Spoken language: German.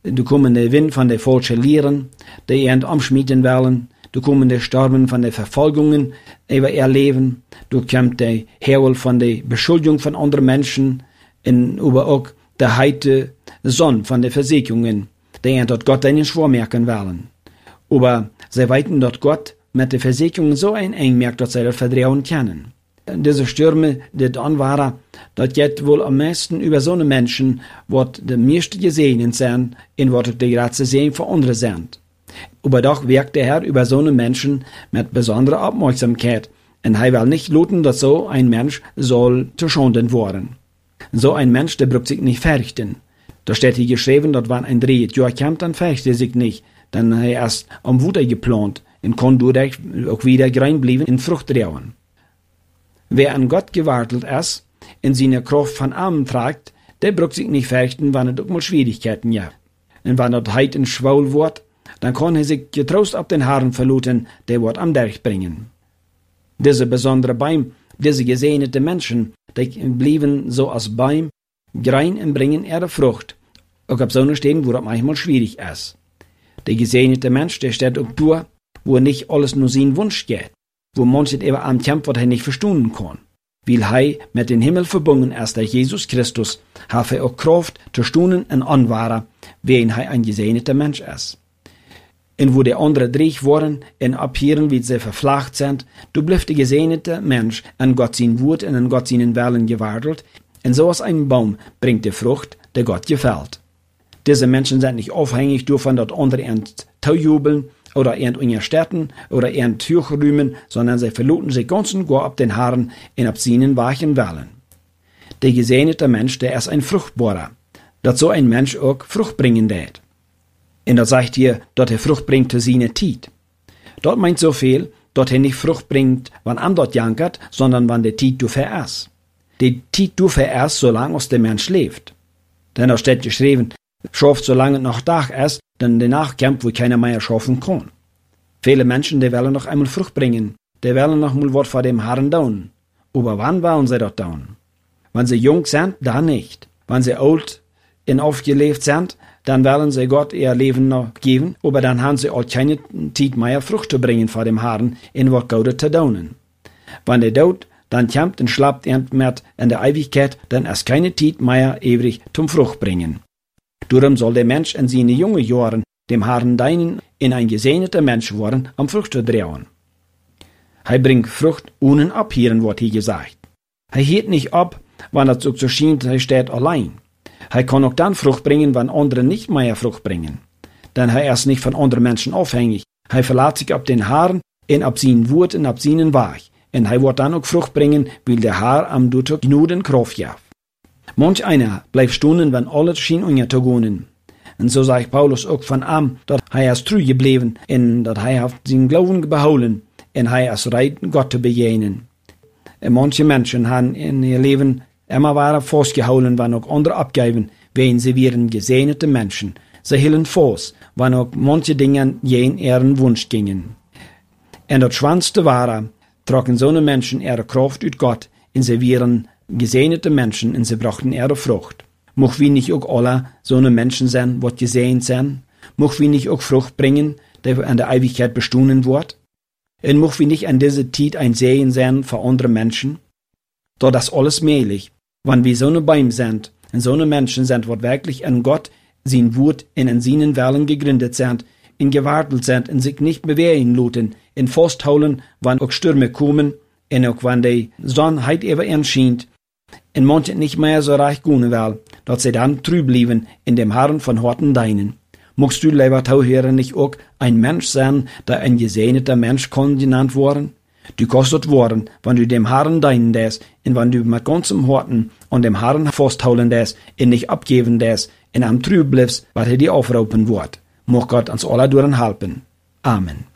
Du kommende Wind von der falschen Lehren, die er umschmieden wollen. Du kommende Stormen von der Verfolgungen über ihr Leben. Du kommt der Heul von der Beschuldigung von anderen Menschen. Und über auch der heite Sonne von der Versicherungen, die er dort Gott einen Schwur merken wollen. Aber sie weiten dort Gott mit der Versicherung so eng merkt, dass sie das Vertrauen kennen. Diese Stürme, die dann waren, das geht wohl am meisten über so eine Menschen, wat die meisten gesehen sind, in wat die gerade zu sehen für andere sind. Aber doch wirkt der Herr über so eine Menschen mit besonderer Aufmerksamkeit, und er will nicht luten, dass so ein Mensch soll zu Schanden worden. So ein Mensch, der braucht sich nicht fürchten. Da steht hier geschrieben, dort wann ein dreht Jahr kommt, dann fürchtet er sich nicht, dann hat er erst am Wuter geplant und kann dadurch auch wieder rein bleiben in Frucht trauen. Wer an Gott gewartet ist, in seiner Kraft von Armen tragt, der braucht sich nicht fürchten, wenn er doch mal Schwierigkeiten hat. Und wenn er heit in Schwaul wird, dann kann er sich getrost auf den Haaren verluten, der wird am Berg bringen. Diese besondere Baum, diese gesegnete Menschen, die blieben so als Baum, grein und bringen ihre Frucht, auch auf so einer Stellen, wo das manchmal schwierig ist. Der gesegnete Mensch, der steht auch durch, wo nicht alles nur sein Wunsch geht, wo manches eben am Kampf, was er nicht verstehen kann. Weil er mit dem Himmel verbunden ist, der Jesus Christus, hat er auch Kraft zu stunden und anwahren, wen er ein gesegneter Mensch ist. Und wo die anderen dreich worden und abhören, wie sie verflacht sind, du bliebst der gesegnete Mensch an Gott sein Wort und an Gott seinen Willen gewartet, und so als ein Baum bringt die Frucht, der Gott gefällt. Diese Menschen sind nicht aufhängig davon, dass andere jubeln oder in Städten oder rühmen, sondern sie verluten sich ganz und gar ab den Haaren und ab seinen weichen Wellen. Der gesegnete Mensch, der ist ein Fruchtbarer, dass so ein Mensch auch Frucht bringen wird. Und das sagt hier, dass er Frucht bringt zu seiner Zeit. Dort meint so viel, dass er nicht Frucht bringt, wann an dort jankert, sondern wann der Zeit du vererst. Die Zeit du vererst, solange als der Mensch lebt. Denn da steht geschrieben, schafft solange noch Tag ist, dann danach kommt, wo keiner mehr schaffen kann. Viele Menschen, die wollen noch einmal Frucht bringen, die wollen noch mal was vor dem Herrn tun. Aber wann wollen sie das tun? Wenn sie jung sind, dann nicht. Wenn sie alt und aufgelebt sind, dann wollen sie Gott ihr Leben noch geben, aber dann haben sie auch keine Zeit mehr Frucht zu bringen vor dem Herrn, in was Gott zu tun. Wenn der Tod dann kommt und schlappt mit in der Ewigkeit, dann ist keine Zeit mehr ewig zum Frucht bringen. Darum soll der Mensch in seine jungen Jahren dem Herrn deinen in ein gesegneter Mensch worden, am Frucht zu trauen. Er bringt Frucht ohne abhören, wird hier gesagt. Er hielt nicht ab, wenn es so schien, er steht allein. Er kann auch dann Frucht bringen, wenn andere nicht mehr Frucht bringen. Denn er ist nicht von anderen Menschen abhängig. Er verlässt sich auf den Herrn und auf seinen Wort und auf seinen Weg. Und er wird dann auch Frucht bringen, weil der Herr am Dutte genügend Kraft gibt. Manch einer bleibt stunden, wenn alles schien untergehen. Und so sagt Paulus auch von ihm, dass er ist treu geblieben und dass er auf seinen Glauben behalten und er ist bereit, Gott zu begegnen. Und manche Menschen haben in ihr Leben immer weiter festgehalten, wenn auch andere abgeben, wenn sie wären gesegnete Menschen. Sie hielten fest, wenn auch manche Dinge jen ihren Wunsch gingen. Und das Schwanste war, trocken so eine Menschen ihre Kraft aus Gott und sie wären gesegnete Menschen und sie brachten ihre Frucht. Moch wir nicht auch alle so eine Menschen sein, wat gesehen sind? Moch wir nicht auch Frucht bringen, der an der Ewigkeit bestunden wird? Und moch wir nicht an diese Zeit ein Segen sein für andere Menschen? Doch das alles möglich, wenn wir so eine Bäume sind und so eine Menschen sind, wat wirklich an Gott, sein Wort und an seinen Wellen gegründet sind, in gewartet sind und sich nicht bewegen lassen, in festhalten, wann auch Stürme kommen, und auch wenn die Sonne heute eben erscheint, und manche nicht mehr so reich gehen will, dass sie dann treu bleiben in dem Herrn von Horten deinen. Magst du, lieber Tauhörer, nicht auch ein Mensch sein, der ein gesegneter Mensch kann genannt worden? Du kannst dort worden, wenn du dem Herrn deinen des, und wenn du mit ganzem Horten und dem Herrn festhalten des, und nicht abgeben des, und am treu bleibst, was er dir aufraupen wird. Mag Gott uns alle durch helfen. Amen.